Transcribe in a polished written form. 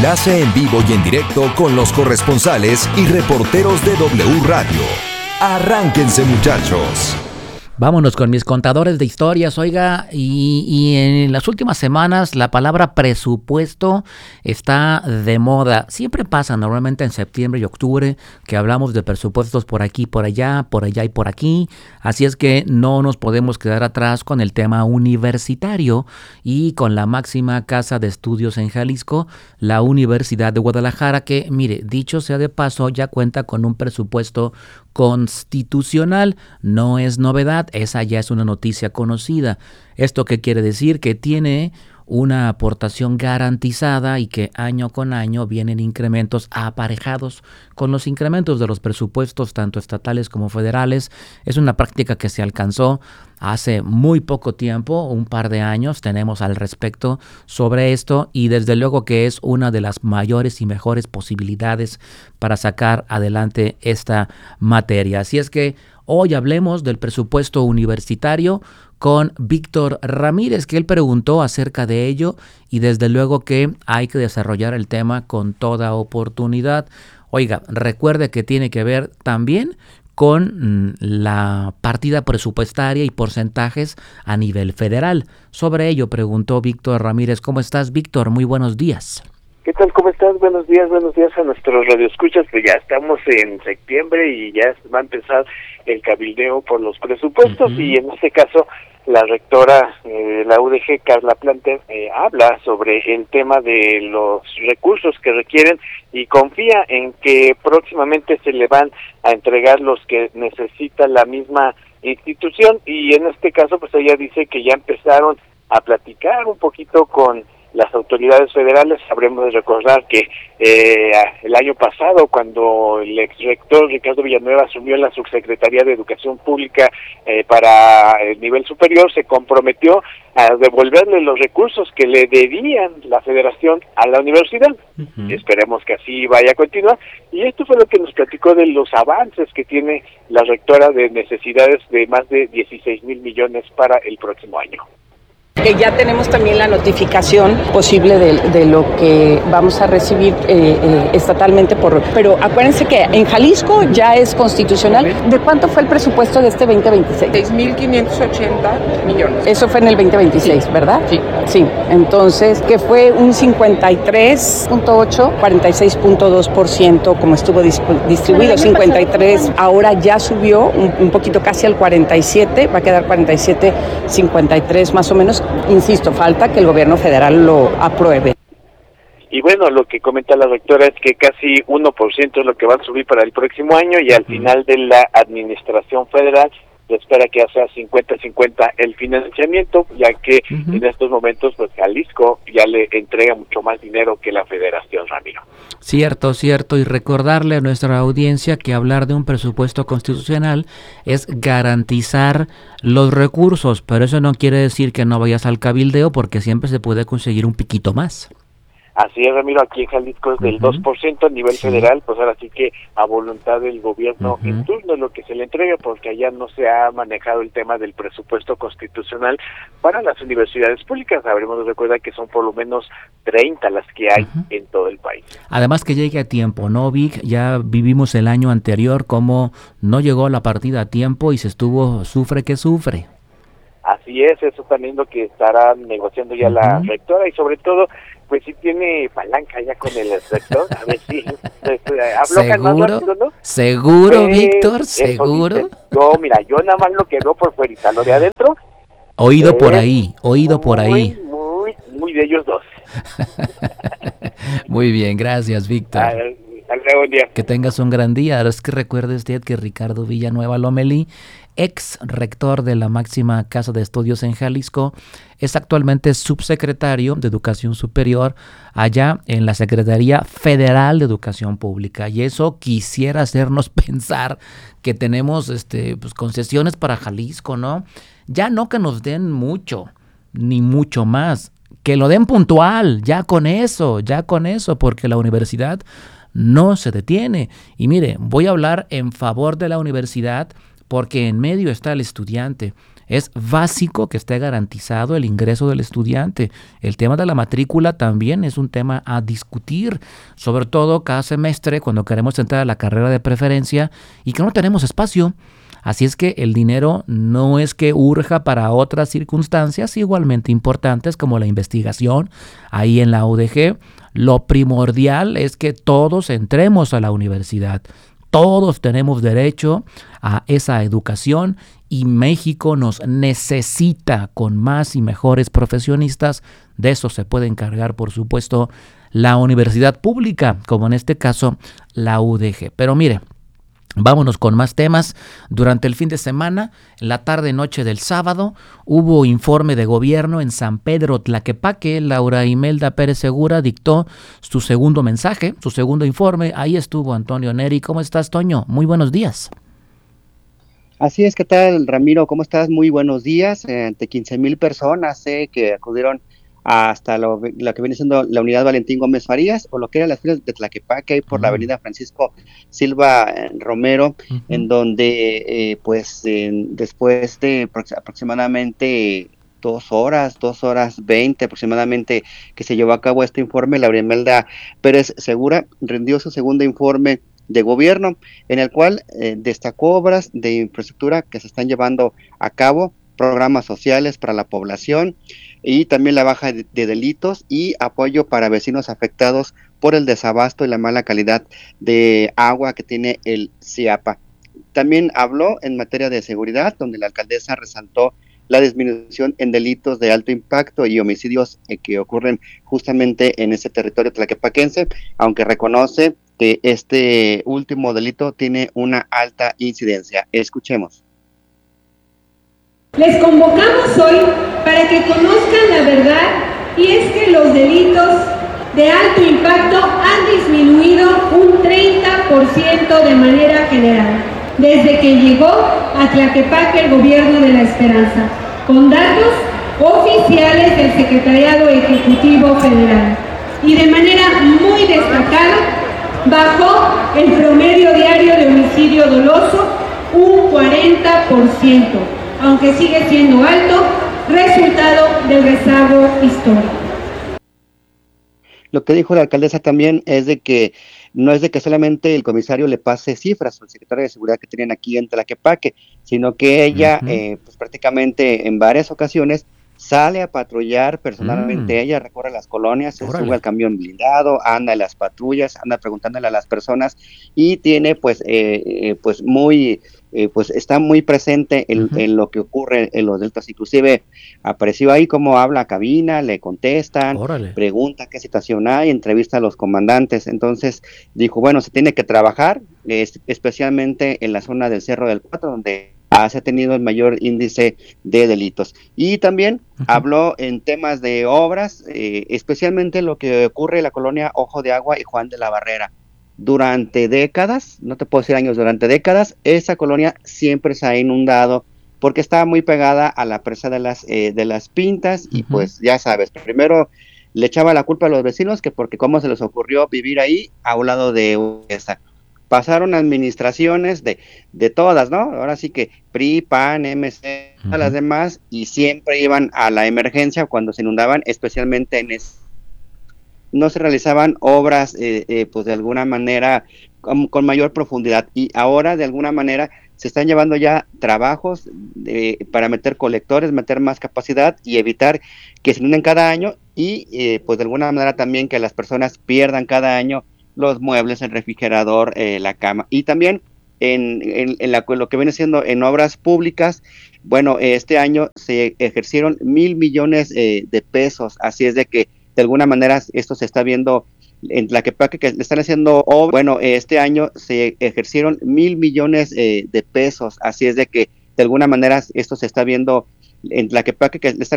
Enlace en vivo y en directo con los corresponsales y reporteros de W Radio. Arránquense, muchachos. Vámonos con mis contadores de historias, oiga, y en las últimas semanas la palabra presupuesto está de moda. Siempre pasa normalmente en septiembre y octubre que hablamos de presupuestos por aquí, por allá y por aquí. Así es que no nos podemos quedar atrás con el tema universitario y con la máxima casa de estudios en Jalisco, la Universidad de Guadalajara, que, mire, dicho sea de paso, ya cuenta con un presupuesto constitucional. No es novedad, esa ya es una noticia conocida. ¿Esto qué quiere decir? Que tiene una aportación garantizada y que año con año vienen incrementos aparejados con los incrementos de los presupuestos tanto estatales como federales. Es una práctica que se alcanzó hace muy poco tiempo, un par de años tenemos al respecto sobre esto, y desde luego que es una de las mayores y mejores posibilidades para sacar adelante esta materia. Así es que hoy hablemos del presupuesto universitario con Víctor Ramírez, que él preguntó acerca de ello, y desde luego que hay que desarrollar el tema con toda oportunidad. Oiga, recuerde que tiene que ver también con la partida presupuestaria y porcentajes a nivel federal. Sobre ello preguntó Víctor Ramírez. ¿Cómo estás, Víctor? Muy buenos días. ¿Qué tal? ¿Cómo estás? Buenos días a nuestros radioescuchas, que ya estamos en septiembre y ya va a empezar el cabildeo por los presupuestos. Y en este caso la rectora de la UDG, Carla Planter, habla sobre el tema de los recursos que requieren y confía en que próximamente se le van a entregar los que necesita la misma institución, y en este caso pues ella dice que ya empezaron a platicar un poquito con las autoridades federales. Habremos de recordar que el año pasado, cuando el exrector Ricardo Villanueva asumió la subsecretaría de Educación Pública para el nivel superior, se comprometió a devolverle los recursos que le debían la federación a la universidad. Esperemos que así vaya a continuar. Y esto fue lo que nos platicó de los avances que tiene la rectora de necesidades de más de 16,000 millones para el próximo año. Que ya tenemos también la notificación posible de lo que vamos a recibir estatalmente, pero acuérdense que en Jalisco ya es constitucional. ¿De cuánto fue el presupuesto de este 2026? 6,580 millones. Eso fue en el 2026, sí. ¿verdad? Sí. Sí, entonces, que fue un 53.8, 46.2% como estuvo distribuido, 53, ahora ya subió un poquito casi al 47, va a quedar 47.53 más o menos. Insisto, falta que el gobierno federal lo apruebe. Y bueno, lo que comenta la rectora es que casi 1% es lo que va a subir para el próximo año, y al final de la administración federal se espera que sea 50-50 el financiamiento, ya que en estos momentos pues Jalisco ya le entrega mucho más dinero que la federación, Ramiro. Cierto, y recordarle a nuestra audiencia que hablar de un presupuesto constitucional es garantizar los recursos, pero eso no quiere decir que no vayas al cabildeo, porque siempre se puede conseguir un piquito más. Así es, Ramiro, aquí en Jalisco es del 2% a nivel federal, pues ahora sí que a voluntad del gobierno en turno es lo que se le entrega, porque allá no se ha manejado el tema del presupuesto constitucional para las universidades públicas. Habremos de recordar que son por lo menos 30 las que hay en todo el país. Además que llegue a tiempo, ¿no, Vic? Ya vivimos el año anterior como no llegó la partida a tiempo y se estuvo sufre que sufre. Así es, eso también lo que estará negociando ya la rectora, y sobre todo pues sí tiene palanca ya con el sector, a ver si habló más rápido, ¿no? ¿Seguro, Víctor? ¿Seguro? Yo nada más lo que veo por fuera, lo de adentro. Oído por ahí. Muy de ellos dos. Muy bien, gracias, Víctor. Buen día. Que tengas un gran día. Ahora es que recuerde usted que Ricardo Villanueva Lomelí, ex rector de la máxima casa de estudios en Jalisco, es actualmente subsecretario de Educación Superior allá en la Secretaría Federal de Educación Pública, y eso quisiera hacernos pensar que tenemos pues concesiones para Jalisco, ¿no? Ya no que nos den mucho, ni mucho más, que lo den puntual, ya con eso, porque la universidad no se detiene. Y mire, voy a hablar en favor de la universidad, porque en medio está el estudiante, es básico que esté garantizado el ingreso del estudiante. El tema de la matrícula también es un tema a discutir, sobre todo cada semestre cuando queremos entrar a la carrera de preferencia y que no tenemos espacio. Así es que el dinero no es que urja para otras circunstancias igualmente importantes como la investigación ahí en la UDG. Lo primordial es que todos entremos a la universidad. Todos tenemos derecho a esa educación y México nos necesita con más y mejores profesionistas. De eso se puede encargar, por supuesto, la universidad pública, como en este caso la UDG. Pero mire, vámonos con más temas. Durante el fin de semana, en la tarde-noche del sábado, hubo informe de gobierno en San Pedro Tlaquepaque. Laura Imelda Pérez Segura dictó su segundo mensaje, su segundo informe. Ahí estuvo Antonio Neri. ¿Cómo estás, Toño? Muy buenos días. Así es, ¿qué tal, Ramiro? ¿Cómo estás? Muy buenos días. Ante 15,000 personas que acudieron hasta lo que viene siendo la unidad Valentín Gómez Farías, o lo que eran las filas de Tlaquepaque, ahí por la avenida Francisco Silva Romero, en donde, después de aproximadamente 2 horas 20 aproximadamente, que se llevó a cabo este informe, Laura Imelda Pérez Segura rindió su segundo informe de gobierno, en el cual destacó obras de infraestructura que se están llevando a cabo, programas sociales para la población y también la baja de delitos y apoyo para vecinos afectados por el desabasto y la mala calidad de agua que tiene el CIAPA. También habló en materia de seguridad, donde la alcaldesa resaltó la disminución en delitos de alto impacto y homicidios que ocurren justamente en ese territorio tlaquepaquense, aunque reconoce que este último delito tiene una alta incidencia. Escuchemos. Les convocamos hoy para que conozcan la verdad, y es que los delitos de alto impacto han disminuido un 30% de manera general, desde que llegó a Tlaquepaque el gobierno de la Esperanza, con datos oficiales del Secretariado Ejecutivo Federal. Y de manera muy destacada, bajó el promedio diario de homicidio doloso un 40%, aunque sigue siendo alto, resultado del rezago histórico. Lo que dijo la alcaldesa también es de que no es de que solamente el comisario le pase cifras al secretario de seguridad que tienen aquí en Tlaquepaque, sino que ella pues prácticamente en varias ocasiones sale a patrullar personalmente. Ella recorre las colonias, se sube al camión blindado, anda en las patrullas, anda preguntándole a las personas y tiene pues está muy presente en lo que ocurre en los deltas. Inclusive apareció ahí como habla a cabina, le contestan, pregunta qué situación hay, entrevista a los comandantes. Entonces dijo, bueno, se tiene que trabajar, especialmente en la zona del Cerro del Cuatro, donde se ha tenido el mayor índice de delitos. Y también habló en temas de obras, especialmente lo que ocurre en la colonia Ojo de Agua y Juan de la Barrera. Durante décadas, no te puedo decir años, durante décadas, esa colonia siempre se ha inundado porque estaba muy pegada a la presa de las Pintas y pues ya sabes, primero le echaba la culpa a los vecinos que porque cómo se les ocurrió vivir ahí a un lado de esa. Pasaron administraciones de todas, ¿no? Ahora sí que PRI, PAN, MC, a las demás, y siempre iban a la emergencia cuando se inundaban, especialmente no se realizaban obras, pues de alguna manera con mayor profundidad, y ahora de alguna manera se están llevando ya trabajos para meter colectores, meter más capacidad y evitar que se inunden cada año y pues de alguna manera también que las personas pierdan cada año los muebles, el refrigerador, la cama. Y también en lo que viene siendo en obras públicas, bueno, este año se ejercieron 1,000 millones de pesos, así es de que de alguna manera esto se está viendo en Tlaquepaque, que le están haciendo, bueno, este año se ejercieron 1,000 millones de pesos, así es de que de alguna manera esto se está viendo en Tlaquepaque, que le están